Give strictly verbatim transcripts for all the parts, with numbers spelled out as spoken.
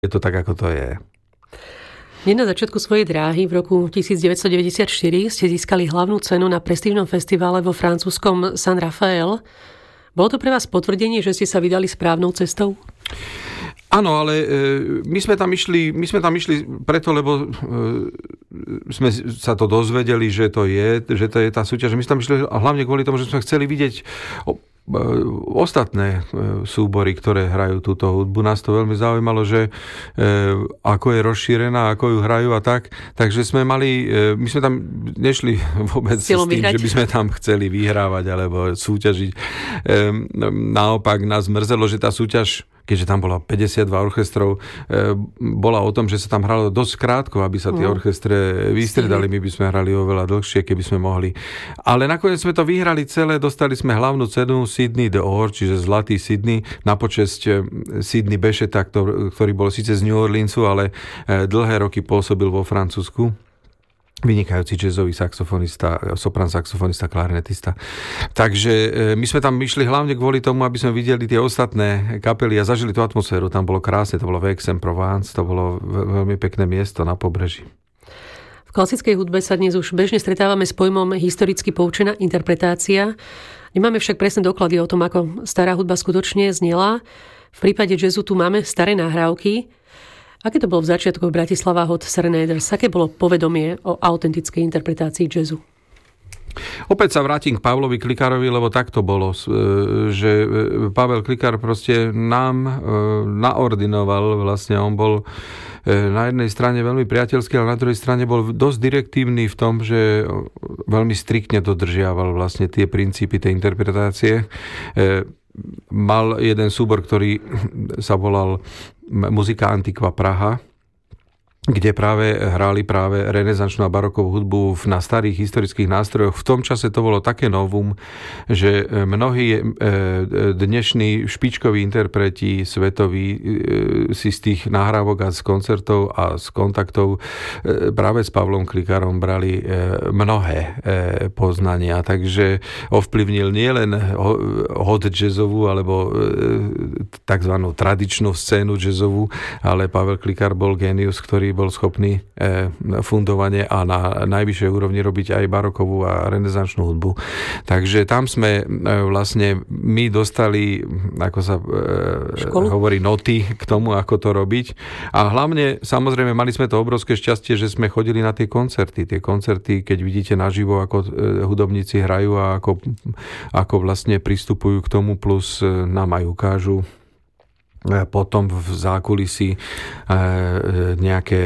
je to tak, ako to je. Hneď na začiatku svojej dráhy v roku devätnásťstodeväťdesiatštyri ste získali hlavnú cenu na prestížnom festivale vo francúzskom San Rafael. Bolo to pre vás potvrdenie, že ste sa vydali správnou cestou? Áno, ale my sme tam išli, my sme tam išli preto, lebo sme sa to dozvedeli, že to je, že to je tá súťaž. My sme tam išli hlavne kvôli tomu, že sme chceli vidieť ostatné súbory, ktoré hrajú túto hudbu. Nás to veľmi zaujímalo, že ako je rozšírená, ako ju hrajú a tak. Takže sme mali, my sme tam nešli vôbec s tým, vyhrať. Že by sme tam chceli vyhrávať alebo súťažiť. Naopak nás mrzelo, že tá súťaž, keďže tam bola päťdesiatdva orchestrov, bola o tom, že sa tam hralo dosť krátko, aby sa tie orchestre vystriedali. My by sme hrali oveľa dlhšie, keby sme mohli. Ale nakoniec sme to vyhrali celé, dostali sme hlavnú cenu Sydney the Or, čiže Zlatý Sydney, na počesť Sydney Becheta, ktorý bol síce z New Orleansu, ale dlhé roky pôsobil vo Francúzsku. Vynikajúci jazzový saxofonista, sopran saxofonista, klarinetista. Takže my sme tam išli hlavne kvôli tomu, aby sme videli tie ostatné kapely a zažili tú atmosféru. Tam bolo krásne, to bolo v Aix-en-Provence, to bolo veľmi pekné miesto na pobreží. V klasickej hudbe sa dnes už bežne stretávame s pojmom historicky poučená interpretácia. Nemáme však presné doklady o tom, ako stará hudba skutočne znela. V prípade jazzu tu máme staré nahrávky. Aké to bolo v začiatku Bratislava Hot Serenaders? Aké bolo povedomie o autentickej interpretácii jazzu? Opäť sa vrátim k Pavlovi Klikárovi, lebo tak to bolo, že Pavel Klikár proste nám naordinoval, vlastne on bol na jednej strane veľmi priateľský, ale na druhej strane bol dosť direktívny v tom, že veľmi striktne dodržiaval vlastne tie princípy tej interpretácie. Mal jeden súbor, ktorý sa volal Muzika Antiqua Praha, kde práve hrali práve renesančnú a barokovú hudbu na starých historických nástrojoch. V tom čase to bolo také novum, že mnohí dnešní špičkoví interpreti svetoví si z tých nahrávok a z koncertov a z kontaktov práve s Pavlom Klikárom brali mnohé poznania. Takže ovplyvnil nielen hot jazzovú alebo takzvanú tradičnú scénu jazzovú, ale Pavel Klikár bol génius, ktorý bol schopný e, fundovanie a na najvyššej úrovni robiť aj barokovú a renesančnú hudbu. Takže tam sme e, vlastne my dostali, ako sa e, hovorí, noty k tomu, ako to robiť. A hlavne, samozrejme, mali sme to obrovské šťastie, že sme chodili na tie koncerty. Tie koncerty, keď vidíte naživo, ako e, hudobníci hrajú a ako, ako vlastne pristupujú k tomu, plus e, nám aj ukážu potom v zákulisí nejaké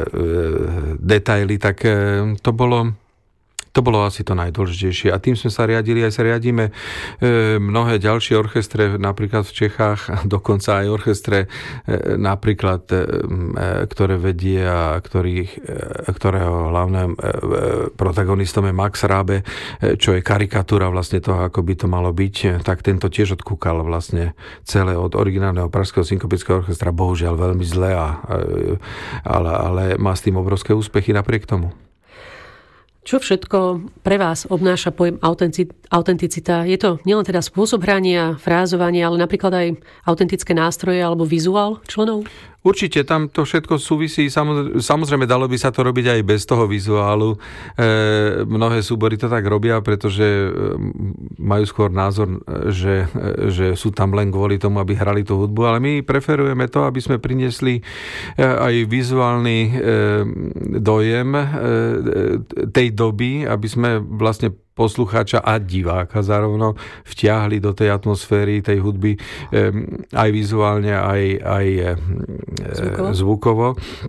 detaily, tak to bolo To bolo asi to najdôležitejšie. A tým sme sa riadili, aj sa riadíme mnohé ďalšie orchestre, napríklad v Čechách, dokonca aj orchestre, napríklad, ktoré vedie a ktorých, ktorého hlavným protagonistom je Max Rabe, čo je karikatúra vlastne toho, ako by to malo byť, tak tento tiež odkúkal vlastne celé od originálneho Pražského synkopického orchestra, bohužiaľ veľmi zle, a, ale, ale má s tým obrovské úspechy napriek tomu. Čo všetko pre vás obnáša pojem autenticita? Je to nielen teda spôsob hrania, frázovania, ale napríklad aj autentické nástroje alebo vizuál členov? Určite, tam to všetko súvisí. Samozrejme, dalo by sa to robiť aj bez toho vizuálu. E, mnohé súbory to tak robia, pretože majú skôr názor, že, že sú tam len kvôli tomu, aby hrali tú hudbu, ale my preferujeme to, aby sme priniesli aj vizuálny e, dojem e, tej doby, aby sme vlastne poslucháča a diváka zároveň vtiahli do tej atmosféry, tej hudby aj vizuálne, aj, aj zvukovo. zvukovo.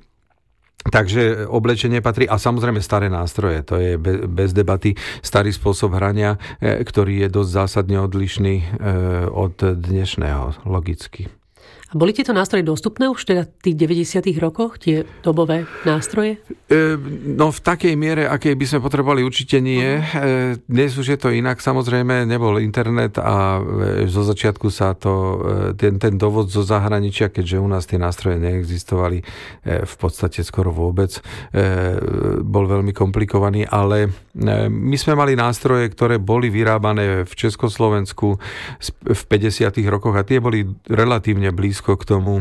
Takže oblečenie patrí a samozrejme staré nástroje, to je bez debaty starý spôsob hrania, ktorý je dosť zásadne odlišný od dnešného, logicky. A boli tieto nástroje dostupné už teda v tých deväťdesiatych rokoch, tie dobové nástroje? E, no v takej miere, akej by sme potrebovali, určite nie. E, dnes už je to inak, samozrejme, nebol internet a zo začiatku sa to, ten, ten dovod zo zahraničia, keďže u nás tie nástroje neexistovali e, v podstate skoro vôbec, e, bol veľmi komplikovaný, ale e, my sme mali nástroje, ktoré boli vyrábané v Československu v päťdesiatych rokoch a tie boli relatívne blízko blízko k tomu,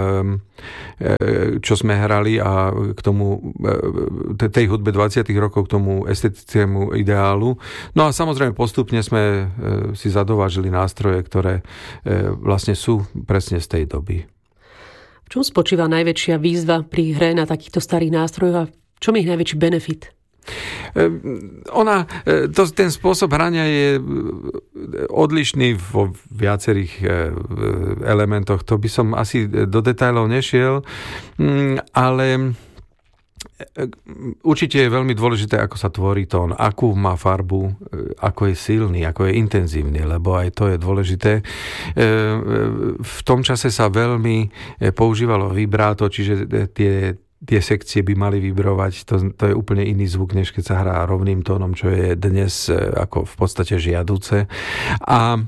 čo sme hrali a k tomu, tej hudbe dvadsiatych rokov, k tomu estetickému ideálu. No a samozrejme postupne sme si zadovážili nástroje, ktoré vlastne sú presne z tej doby. V čom spočíva najväčšia výzva pri hre na takýchto starých nástrojoch a v čom je ich najväčší benefit? Ona, to, ten spôsob hrania je odlišný vo viacerých elementoch. To by som asi do detailov nešiel, ale určite je veľmi dôležité, ako sa tvorí tón, akú má farbu, ako je silný, ako je intenzívny, lebo aj to je dôležité. V tom čase sa veľmi používalo vibráto, čiže tie tie sekcie by mali vibrovať. To, to je úplne iný zvuk, než keď sa hrá rovným tónom, čo je dnes ako v podstate žiaduce. A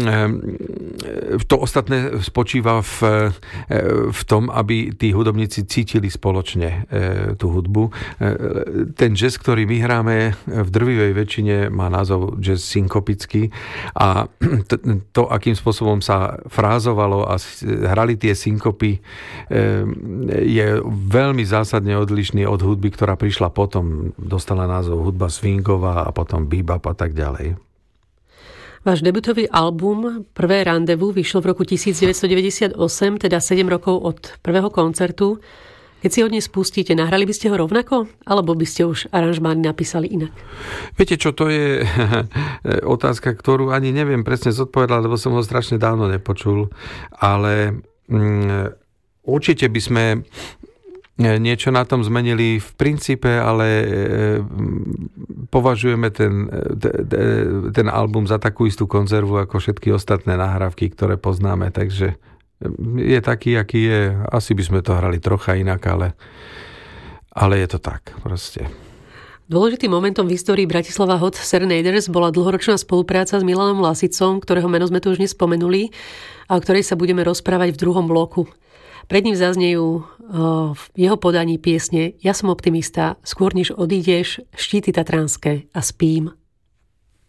to ostatné spočíva v, v tom, aby tí hudobníci cítili spoločne tú hudbu. Ten jazz, ktorý my hráme, v drvivej väčšine má názov jazz synkopický a to, to akým spôsobom sa frázovalo a hrali tie synkopy, je veľmi zásadne odlišný od hudby, ktorá prišla potom. Dostala názov hudba swingová a potom bebop a tak ďalej. Váš debutový album Prvé randevu vyšiel v roku devätnásťstodeväťdesiatosem, teda sedem rokov od prvého koncertu. Keď si ho dnes pustíte, nahrali by ste ho rovnako? Alebo by ste už aranžmány napísali inak? Viete čo, to je otázka, ktorú ani neviem presne zodpovedať, lebo som ho strašne dávno nepočul. Ale mm, určite by sme niečo na tom zmenili v princípe, ale považujeme ten, ten album za takú istú konzervu ako všetky ostatné nahrávky, ktoré poznáme, takže je taký, aký je. Asi by sme to hrali trocha inak, ale, ale je to tak proste. Dôležitým momentom v histórii Bratislava Hot Serenaders bola dlhoročná spolupráca s Milanom Lasicom, ktorého meno sme tu už nespomenuli a o ktorej sa budeme rozprávať v druhom bloku. Pred ním zaznejú v jeho podaní piesne Ja som optimista, Skôr než odídeš, Štíty tatranské a Spím.